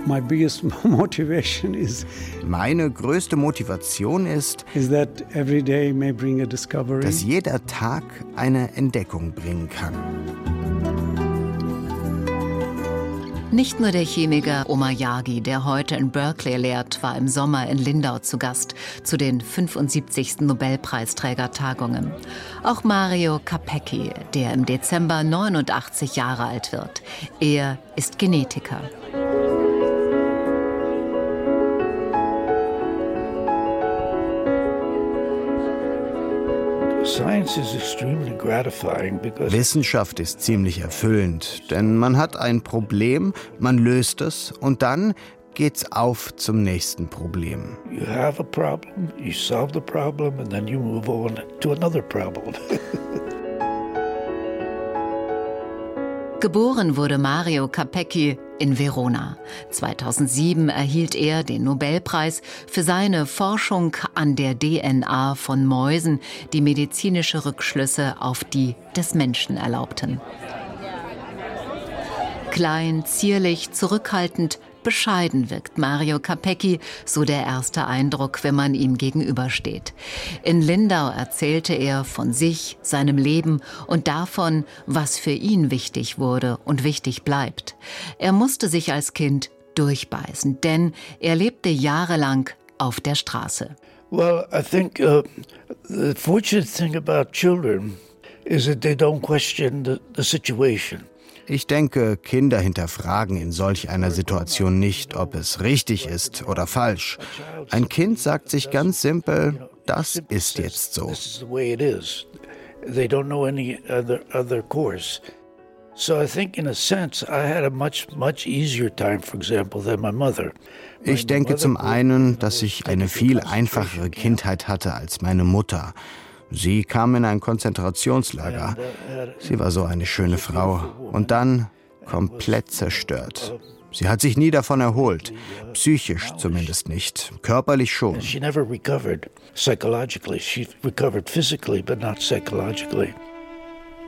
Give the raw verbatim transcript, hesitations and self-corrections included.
My biggest motivation is Meine größte Motivation ist, is that every day may bring a discovery. dass jeder Tag eine Entdeckung bringen kann. Nicht nur der Chemiker Omar Yaghi, der heute in Berkeley lehrt, war im Sommer in Lindau zu Gast zu den fünfundsiebzigsten Nobelpreisträgertagungen. Auch Mario Capecchi, der im Dezember neunundachtzig Jahre alt wird. Er ist Genetiker. Wissenschaft ist ziemlich erfüllend, denn man hat ein Problem, man löst es und dann geht's auf zum nächsten Problem. You have a problem, you solve the problem and then you move on to another problem. Geboren wurde Mario Capecchi in Verona. zweitausendsieben erhielt er den Nobelpreis für seine Forschung an der D N A von Mäusen, die medizinische Rückschlüsse auf die des Menschen erlaubten. Klein, zierlich, zurückhaltend, bescheiden wirkt Mario Capecchi, so der erste Eindruck, wenn man ihm gegenübersteht. In Lindau erzählte er von sich, seinem Leben und davon, was für ihn wichtig wurde und wichtig bleibt. Er musste sich als Kind durchbeißen, denn er lebte jahrelang auf der Straße. Well, I think uh, the fortunate thing about children is that they don't question the, the situation. Ich denke, Kinder hinterfragen in solch einer Situation nicht, ob es richtig ist oder falsch. Ein Kind sagt sich ganz simpel, das ist jetzt so. Ich denke zum einen, dass ich eine viel einfachere Kindheit hatte als meine Mutter. Sie kam in ein Konzentrationslager. Sie war so eine schöne Frau. Und dann komplett zerstört. Sie hat sich nie davon erholt. Psychisch zumindest nicht. Körperlich schon. She never recovered psychologically. She recovered physically, but not psychologically.